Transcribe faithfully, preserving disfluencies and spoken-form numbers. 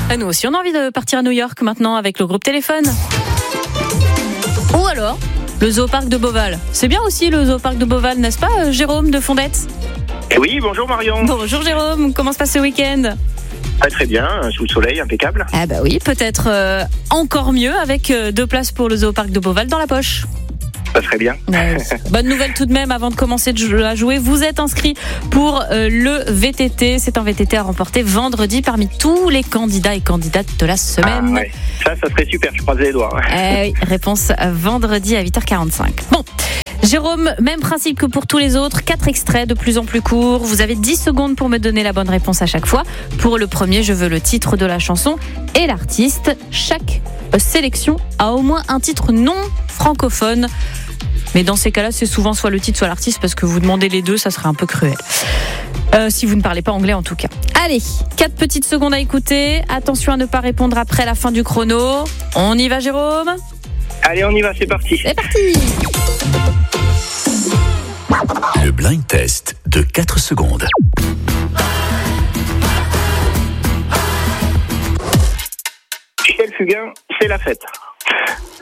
Ah, nous aussi, on a envie de partir à New York maintenant avec le groupe Téléphone. Ou alors, le Zoo-Parc de Beauval. C'est bien aussi le Zoo-Parc de Beauval, n'est-ce pas, Jérôme de Fondette ? Oui, bonjour Marion. Bonjour Jérôme, comment se passe ce week-end ? Très très bien, sous le soleil, impeccable. Ah bah oui, peut-être euh, encore mieux avec euh, deux places pour le Zoo-Parc de Beauval dans la poche. Ça serait bien. Ouais. Bonne nouvelle tout de même avant de commencer à jouer. Vous êtes inscrit pour euh, le V T T. C'est un V T T à remporter vendredi parmi tous les candidats et candidates de la semaine. Ah, ouais. Ça, ça serait super, je croise les doigts. Eh oui, réponse vendredi à huit heures quarante-cinq. Bon. Jérôme, même principe que pour tous les autres, quatre extraits de plus en plus courts. Vous avez dix secondes pour me donner la bonne réponse à chaque fois. Pour le premier, je veux le titre de la chanson et l'artiste. Chaque sélection a au moins un titre non francophone. Mais dans ces cas-là, c'est souvent soit le titre, soit l'artiste, parce que vous demandez les deux, ça serait un peu cruel. Euh, si vous ne parlez pas anglais, en tout cas. Allez, quatre petites secondes à écouter. Attention à ne pas répondre après la fin du chrono. On y va, Jérôme ? Allez, on y va, c'est parti. C'est parti. Le blind test de quatre secondes. Michel Fugain, c'est la fête.